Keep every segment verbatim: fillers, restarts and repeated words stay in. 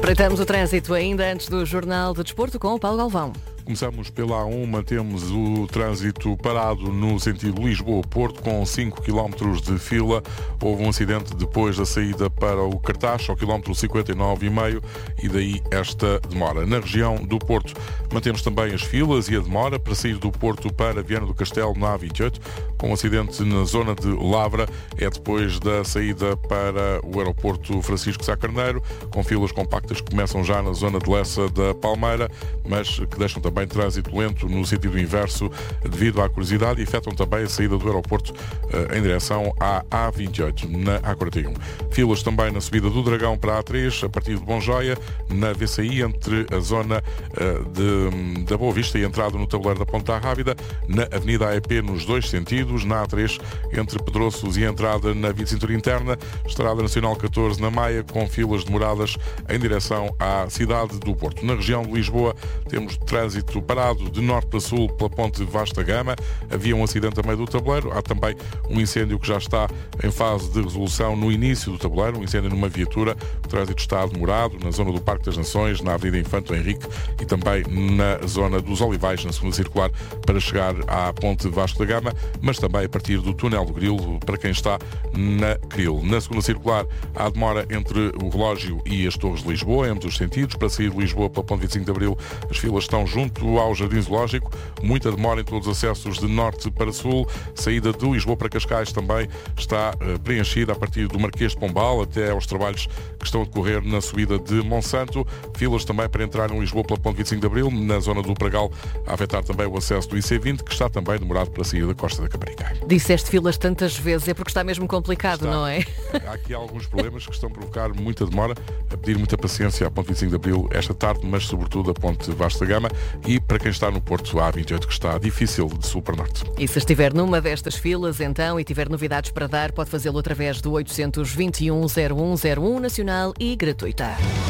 Espreitamos o trânsito ainda antes do Jornal de Desporto com o Paulo Galvão. Começamos pela A um, mantemos o trânsito parado no sentido Lisboa-Porto com cinco quilómetros de fila. Houve um acidente depois da saída para o Cartaz, ao quilómetro cinquenta e nove vírgula cinco, e daí esta demora. Na região do Porto mantemos também as filas e a demora para sair do Porto para Viana do Castelo na A vinte e oito, com um acidente na zona de Lavra. É depois da saída para o aeroporto Francisco Sá Carneiro, com filas compactas que começam já na zona de Lessa da Palmeira, mas que deixam também Também trânsito lento no sentido inverso devido à curiosidade e afetam também a saída do aeroporto eh, em direção à A vinte e oito, na A quarenta e um. Filas também na subida do Dragão para a A três, a partir de Bonjoia, na V C I, entre a zona eh, de, da Boa Vista e a entrada no tabuleiro da Ponta Rábida, na Avenida A E P nos dois sentidos, na A três, entre Pedroços e a entrada na Via de Cintura Interna, Estrada Nacional catorze na Maia, com filas demoradas em direção à cidade do Porto. Na região de Lisboa temos trânsito parado de norte para sul pela ponte Vasta Gama. Havia um acidente a meio do tabuleiro. Há também um incêndio que já está em fase de resolução no início do tabuleiro, um incêndio numa viatura. O trânsito está demorado na zona do Parque das Nações, na Avenida Infanto Henrique e também na zona dos Olivais, na segunda circular, para chegar à ponte Vasco da Gama, mas também a partir do túnel do Grilo, para quem está na Cril. Na segunda circular, há demora entre o Relógio e as Torres de Lisboa, em ambos os sentidos. Para sair de Lisboa pela ponte vinte e cinco de Abril, as filas estão junto ao Jardim Zoológico, muita demora em todos os acessos de norte para sul. Saída de Lisboa para Cascais também está uh, preenchida a partir do Marquês de Pombal até aos trabalhos que estão a decorrer na subida de Monsanto. Filas também para entrar em Lisboa pela ponte vinte e cinco de Abril, na zona do Pragal, a afetar também o acesso do I C vinte, que está também demorado para sair da Costa da Caparica. Disseste filas tantas vezes, é porque está mesmo complicado, está. Não é? Há aqui alguns problemas que estão a provocar muita demora, a pedir muita paciência à ponte vinte e cinco de Abril esta tarde, mas sobretudo a ponte Vasta Gama, e para quem está no Porto, a A vinte e oito, que está difícil de sul para norte. E se estiver numa destas filas, então, e tiver novidades para dar, pode fazê-lo através do oito dois um, zero um zero um, nacional e gratuita.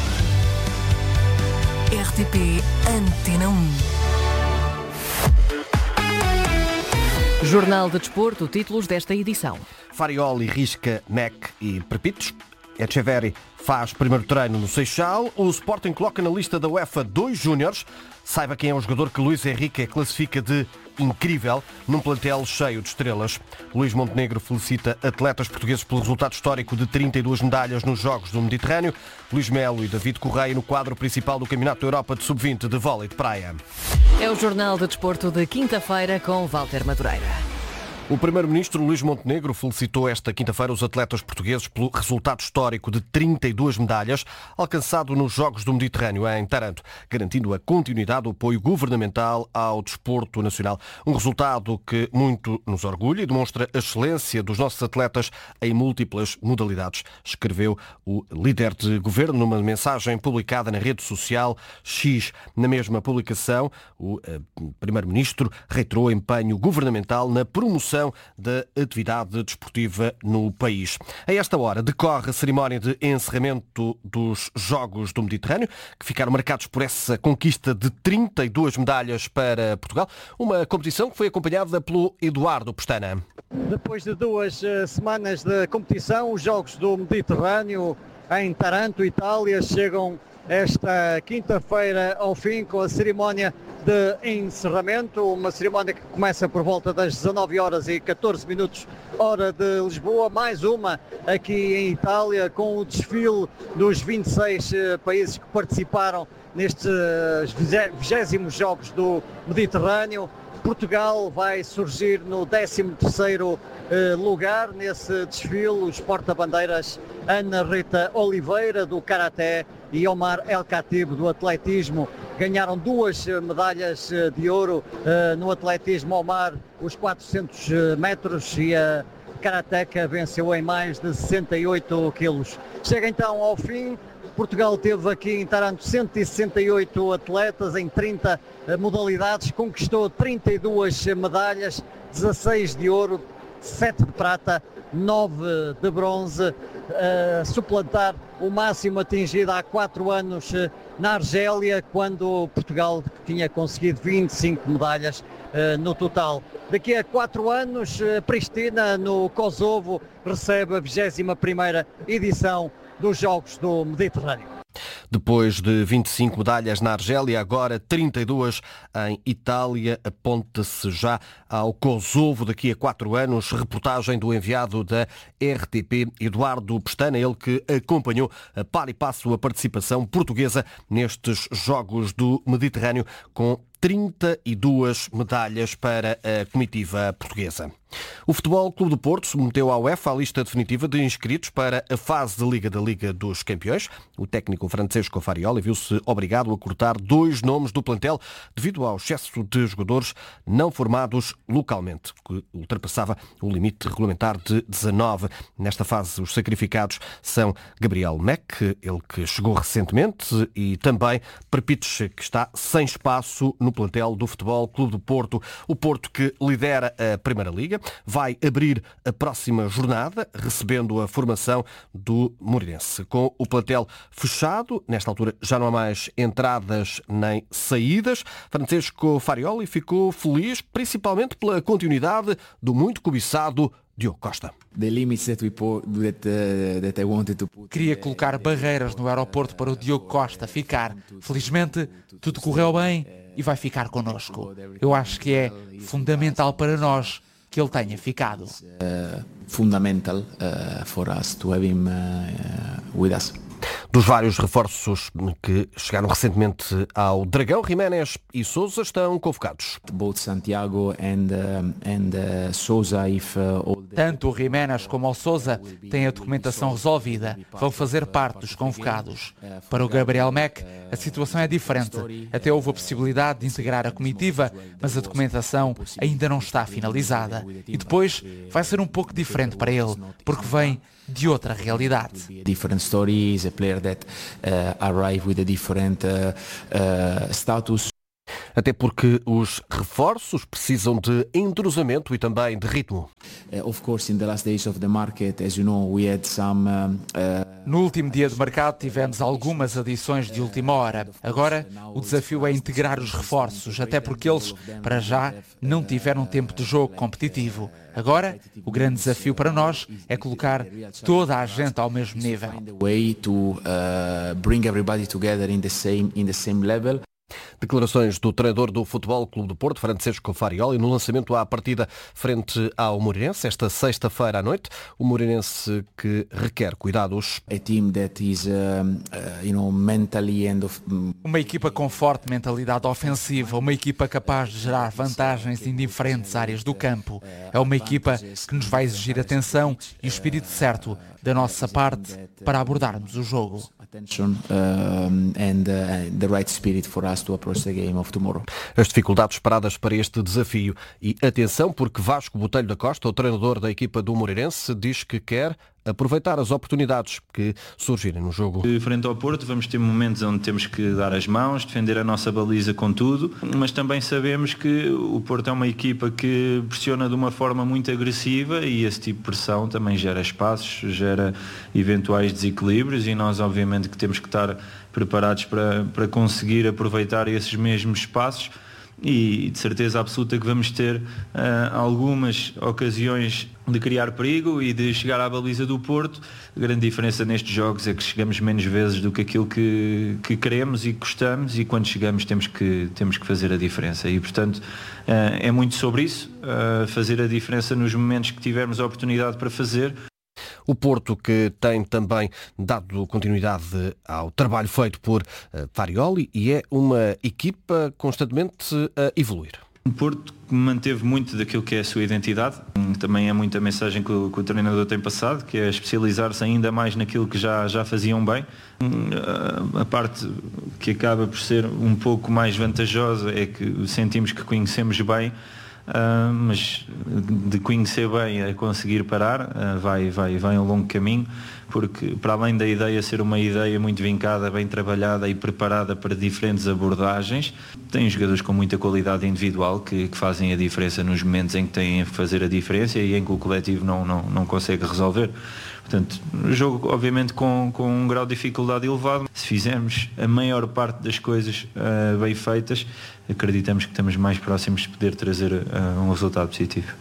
R T P Antena um. Jornal de Desporto, títulos desta edição. Farioli risca Mac e Prepitos. Echeverri faz primeiro treino no Seixal. O Sporting coloca na lista da UEFA dois júniores. Saiba quem é o jogador que Luís Henrique classifica de incrível num plantel cheio de estrelas. Luís Montenegro felicita atletas portugueses pelo resultado histórico de trinta e duas medalhas nos Jogos do Mediterrâneo. Luís Melo e David Correia no quadro principal do Campeonato da Europa de sub vinte de vôlei de praia. É o Jornal de Desporto de quinta-feira com Walter Madureira. O primeiro-ministro Luís Montenegro felicitou esta quinta-feira os atletas portugueses pelo resultado histórico de trinta e duas medalhas alcançado nos Jogos do Mediterrâneo em Taranto, garantindo a continuidade do apoio governamental ao desporto nacional. Um resultado que muito nos orgulha e demonstra a excelência dos nossos atletas em múltiplas modalidades, escreveu o líder de governo numa mensagem publicada na rede social X. Na mesma publicação, o primeiro-ministro reiterou o empenho governamental na promoção da atividade desportiva no país. A esta hora decorre a cerimónia de encerramento dos Jogos do Mediterrâneo, que ficaram marcados por essa conquista de trinta e duas medalhas para Portugal. Uma competição que foi acompanhada pelo Eduardo Pestana. Depois de duas uh, semanas de competição, os Jogos do Mediterrâneo em Taranto, Itália, chegam esta quinta-feira ao fim com a cerimónia de encerramento, uma cerimónia que começa por volta das dezanove horas e catorze minutos, hora de Lisboa, mais uma aqui em Itália, com o desfile dos vinte e seis países que participaram nestes vigésimos Jogos do Mediterrâneo. Portugal vai surgir no décimo terceiro lugar nesse desfile. Os porta-bandeiras Ana Rita Oliveira, do Karaté, e Omar El Khatib, do atletismo, ganharam duas medalhas de ouro. No atletismo, Omar, os quatrocentos metros, e a karateca venceu em mais de sessenta e oito quilos. Chega então ao fim. Portugal teve aqui em Taranto cento e sessenta e oito atletas em trinta modalidades, conquistou trinta e duas medalhas, dezasseis de ouro, sete de prata, nove de bronze, a suplantar o máximo atingido há quatro anos na Argélia, quando Portugal tinha conseguido vinte e cinco medalhas uh, no total. Daqui a quatro anos, Pristina, no Kosovo, recebe a vigésima primeira edição dos Jogos do Mediterrâneo. Depois de vinte e cinco medalhas na Argélia, agora trinta e duas em Itália. Aponta-se já ao Kosovo daqui a quatro anos. Reportagem do enviado da R T P, Eduardo Pestana, ele que acompanhou a par e passo a participação portuguesa nestes Jogos do Mediterrâneo, com trinta e duas medalhas para a comitiva portuguesa. O Futebol Clube do Porto submeteu à UEFA a lista definitiva de inscritos para a fase de Liga da Liga dos Campeões. O técnico Francesco Farioli viu-se obrigado a cortar dois nomes do plantel devido ao excesso de jogadores não formados localmente, que ultrapassava o limite regulamentar de dezanove. Nesta fase, os sacrificados são Gabriel Meck, ele que chegou recentemente, e também Perpites, que está sem espaço no plantel do Futebol Clube do Porto. O Porto, que lidera a Primeira Liga, vai abrir a próxima jornada recebendo a formação do Moreirense. Com o plantel fechado, nesta altura já não há mais entradas nem saídas, Francesco Farioli ficou feliz principalmente pela continuidade do muito cobiçado Diogo Costa. Queria colocar barreiras no aeroporto para o Diogo Costa ficar. Felizmente, tudo correu bem e vai ficar connosco. Eu acho que é fundamental para nós que ele tenha ficado. Uh, fundamental uh, for us to have him uh, with us. Dos vários reforços que chegaram recentemente ao Dragão, Jiménez e Sousa estão convocados. Both Santiago and, uh, and, uh, Sousa, if, uh, all the... Tanto o Jiménez como o Sousa têm a documentação resolvida, vão fazer parte dos convocados. Para o Gabriel Meck, a situação é diferente. Até houve a possibilidade de integrar a comitiva, mas a documentação ainda não está finalizada. E depois vai ser um pouco diferente para ele, porque vem de outra realidade. Different stories, a player that uh, arrive with a different uh, uh, status. Até porque os reforços precisam de entrosamento e também de ritmo. Uh, of course, in the last days of the market, as you know, we had some. Uh, uh, No último dia de mercado tivemos algumas adições de última hora. Agora, o desafio é integrar os reforços, até porque eles, para já, não tiveram tempo de jogo competitivo. Agora, o grande desafio para nós é colocar toda a gente ao mesmo nível. Way to uh, bring everybody together in the same in the same level. Declarações do treinador do Futebol Clube do Porto, Francesco Farioli, no lançamento à partida frente ao Moreirense, esta sexta-feira à noite. O Moreirense que requer cuidados. A team that is, uh, uh, you know, mentally and of... Uma equipa com forte mentalidade ofensiva, uma equipa capaz de gerar vantagens em diferentes áreas do campo. É uma equipa que nos vai exigir atenção e o espírito certo da nossa parte para abordarmos o jogo. As dificuldades esperadas para este desafio e atenção porque Vasco Botelho da Costa, o treinador da equipa do Moreirense, diz que quer aproveitar as oportunidades que surgirem no jogo. Frente ao Porto vamos ter momentos onde temos que dar as mãos, defender a nossa baliza com tudo, mas também sabemos que o Porto é uma equipa que pressiona de uma forma muito agressiva e esse tipo de pressão também gera espaços, gera eventuais desequilíbrios e nós obviamente que temos que estar preparados para, para conseguir aproveitar esses mesmos espaços. E de certeza absoluta que vamos ter uh, algumas ocasiões de criar perigo e de chegar à baliza do Porto. A grande diferença nestes jogos é que chegamos menos vezes do que aquilo que, que queremos e gostamos e quando chegamos temos que, temos que fazer a diferença. E portanto uh, é muito sobre isso, uh, fazer a diferença nos momentos que tivermos a oportunidade para fazer. O Porto que tem também dado continuidade ao trabalho feito por Farioli e é uma equipa constantemente a evoluir. O Porto manteve muito daquilo que é a sua identidade. Também é muita mensagem que o, que o treinador tem passado, que é especializar-se ainda mais naquilo que já, já faziam bem. A parte que acaba por ser um pouco mais vantajosa é que sentimos que conhecemos bem, Uh, mas de conhecer bem a conseguir parar uh, vai, vai, vai um longo caminho, porque para além da ideia ser uma ideia muito vincada, bem trabalhada e preparada para diferentes abordagens, tem jogadores com muita qualidade individual que, que fazem a diferença nos momentos em que têm a fazer a diferença e em que o coletivo não, não, não consegue resolver. Portanto, o jogo obviamente com, com um grau de dificuldade elevado. Se fizermos a maior parte das coisas uh, bem feitas, acreditamos que estamos mais próximos de poder trazer uh, um resultado positivo.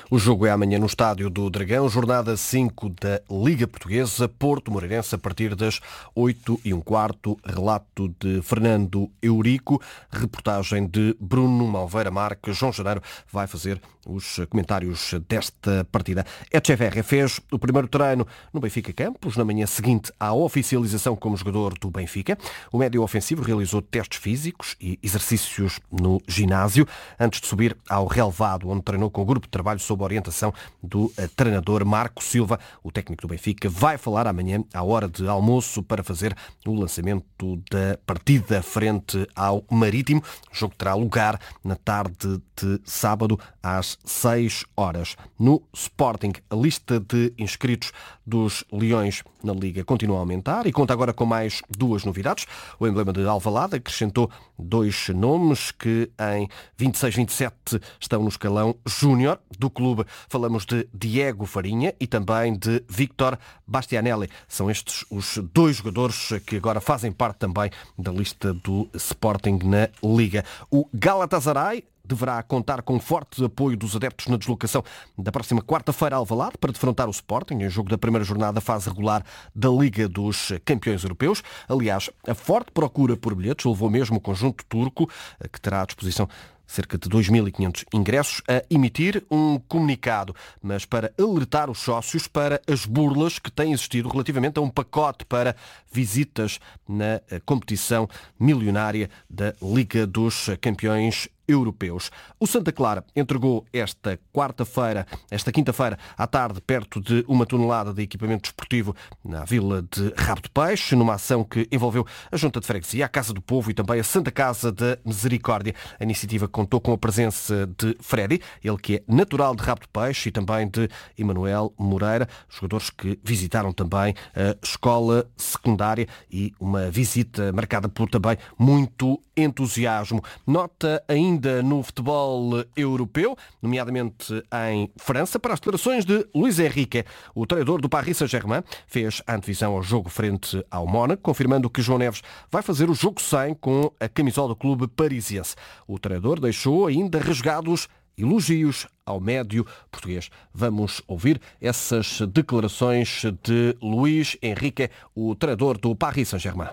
O jogo é amanhã no Estádio do Dragão, jornada cinco da Liga Portuguesa, Porto Moreirense a partir das oito e um quarto. Relato de Fernando Eurico, reportagem de Bruno Malveira Marques. João Janeiro vai fazer os comentários desta partida. Etcheverry fez o primeiro treino no Benfica Campos, na manhã seguinte à oficialização como jogador do Benfica. O médio ofensivo realizou testes físicos e exercícios no ginásio antes de subir ao relvado, onde treinou com o grupo de trabalho sob a orientação do treinador Marco Silva. O técnico do Benfica vai falar amanhã à hora de almoço para fazer o lançamento da partida frente ao Marítimo. O jogo terá lugar na tarde de sábado às seis horas. No Sporting, a lista de inscritos dos Leões na Liga continua a aumentar e conta agora com mais duas novidades. O emblema de Alvalade acrescentou dois nomes que em vinte e seis vinte e sete estão no escalão júnior do clube. Falamos de Diego Farinha e também de Victor Bastianelli. São estes os dois jogadores que agora fazem parte também da lista do Sporting na Liga. O Galatasaray deverá contar com forte apoio dos adeptos na deslocação da próxima quarta-feira a Alvalade para defrontar o Sporting em jogo da primeira jornada fase regular da Liga dos Campeões Europeus. Aliás, a forte procura por bilhetes levou mesmo o conjunto turco, que terá à disposição cerca de dois mil e quinhentos ingressos, a emitir um comunicado, mas para alertar os sócios para as burlas que têm existido relativamente a um pacote para visitas na competição milionária da Liga dos Campeões Europeus. O Santa Clara entregou esta quarta-feira, esta quinta-feira à tarde, perto de uma tonelada de equipamento desportivo na vila de Rabo de Peixe, numa ação que envolveu a Junta de Freguesia, a Casa do Povo e também a Santa Casa da Misericórdia. A iniciativa contou com a presença de Freddy, ele que é natural de Rabo de Peixe, e também de Emanuel Moreira, jogadores que visitaram também a escola secundária, e uma visita marcada por também muito entusiasmo. Nota ainda no futebol europeu, nomeadamente em França, para as declarações de Luís Henrique. O treinador do Paris Saint-Germain fez a antevisão ao jogo frente ao Mónaco, confirmando que João Neves vai fazer o jogo cem com a camisola do clube parisiense. O treinador deixou ainda rasgados elogios ao médio português. Vamos ouvir essas declarações de Luís Henrique, o treinador do Paris Saint-Germain.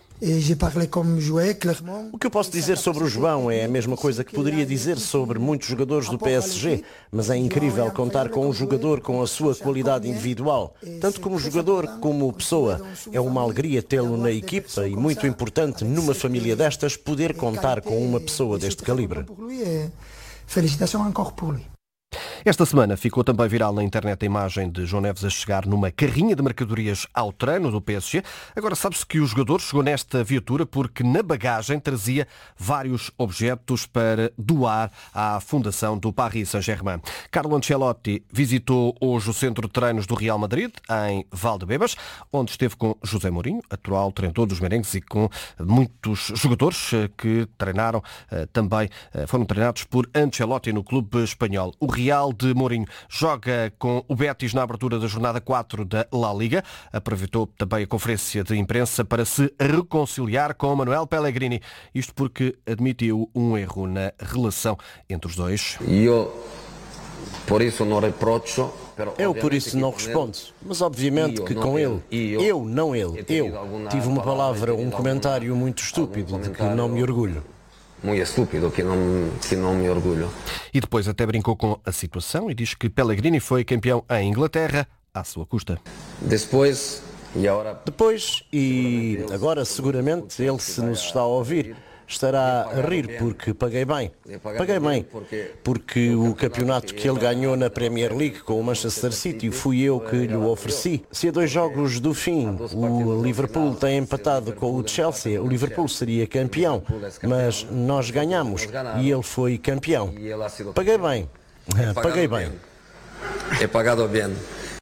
O que eu posso dizer sobre o João é a mesma coisa que poderia dizer sobre muitos jogadores do P S G, mas é incrível contar com um jogador com a sua qualidade individual, tanto como jogador como pessoa. É uma alegria tê-lo na equipa e muito importante numa família destas poder contar com uma pessoa deste calibre. Félicitations encore pour lui. Esta semana ficou também viral na internet a imagem de João Neves a chegar numa carrinha de mercadorias ao treino do P S G. Agora sabe-se que o jogador chegou nesta viatura porque na bagagem trazia vários objetos para doar à fundação do Paris Saint-Germain. Carlo Ancelotti visitou hoje o centro de treinos do Real Madrid, em Valdebebas, onde esteve com José Mourinho, atual treinador dos merengues, e com muitos jogadores que treinaram também, foram treinados por Ancelotti no clube espanhol. O Real de Mourinho joga com o Betis na abertura da jornada quatro da La Liga. Aproveitou também a conferência de imprensa para se reconciliar com Manuel Pellegrini. Isto porque admitiu um erro na relação entre os dois. Eu, por isso, não reprocho. Eu por isso não respondo, mas obviamente que com ele, eu, não ele, eu, tive uma palavra, um comentário muito estúpido de que não me orgulho. Muito estúpido, que não, que não me orgulho. E depois até brincou com a situação e diz que Pellegrini foi campeão em Inglaterra à sua custa. Depois e agora... Depois e agora seguramente ele, se nos está a ouvir, estará a rir porque paguei bem. Paguei bem, porque o campeonato que ele ganhou na Premier League com o Manchester City fui eu que lhe ofereci. Se a dois jogos do fim o Liverpool tem empatado com o Chelsea, o Liverpool seria campeão, mas nós ganhamos e ele foi campeão. Paguei bem, paguei bem. É pagado bem.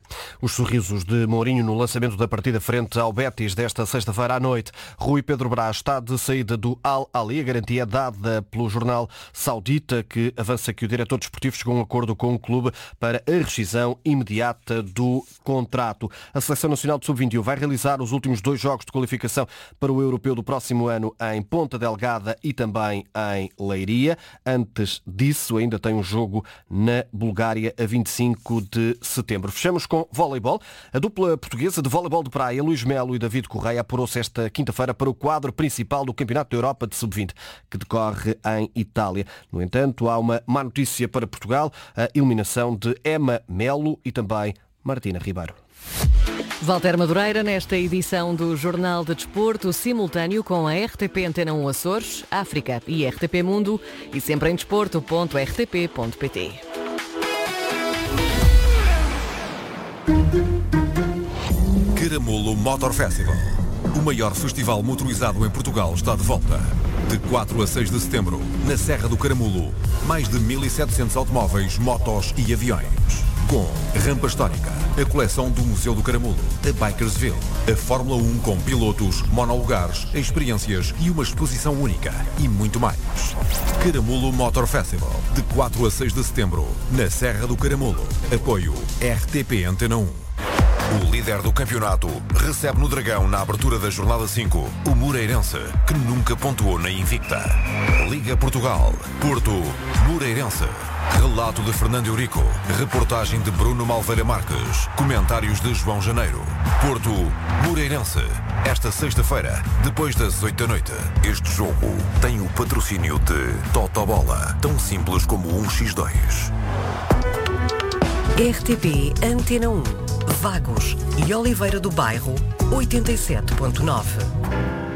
Os sorrisos de Mourinho no lançamento da partida frente ao Betis desta sexta-feira à noite. Rui Pedro Brás está de saída do Al Ahly. A garantia é dada pelo jornal saudita, que avança que o diretor desportivo chegou a um acordo com o clube para a rescisão imediata do contrato. A Seleção Nacional de sub vinte e um vai realizar os últimos dois jogos de qualificação para o Europeu do próximo ano em Ponta Delgada e também em Leiria. Antes disso, ainda tem um jogo na Bulgária a vinte e cinco de setembro. Fechamos com voleibol. A dupla portuguesa de voleibol de praia, Luís Melo e David Correia, apurou-se esta quinta-feira para o quadro principal do Campeonato da Europa de sub vinte, que decorre em Itália. No entanto, há uma má notícia para Portugal, a eliminação de Emma Melo e também Martina Ribeiro. Walter Madureira, nesta edição do Jornal de Desporto, simultâneo com a R T P Antena um Açores, África e R T P Mundo, e sempre em desporto ponto r t p ponto p t. Caramulo Motor Festival. O maior festival motorizado em Portugal está de volta. De quatro a seis de setembro, na Serra do Caramulo, mais de mil e setecentos automóveis, motos e aviões. Com rampa histórica, a coleção do Museu do Caramulo, a Bikersville, a Fórmula um com pilotos, monolugares, experiências e uma exposição única e muito mais. Caramulo Motor Festival, de quatro a seis de setembro, na Serra do Caramulo. Apoio R T P Antena um. O líder do campeonato recebe no Dragão, na abertura da jornada cinco, o Moreirense, que nunca pontuou na Invicta. Liga Portugal, Porto, Moreirense. Relato de Fernando Eurico, reportagem de Bruno Malveira Marques, comentários de João Janeiro. Porto, Moreirense. Esta sexta-feira, depois das oito da noite. Este jogo tem o patrocínio de Totobola, tão simples como um por dois. R T P Antena um, Vagos e Oliveira do Bairro, oitenta e sete ponto nove.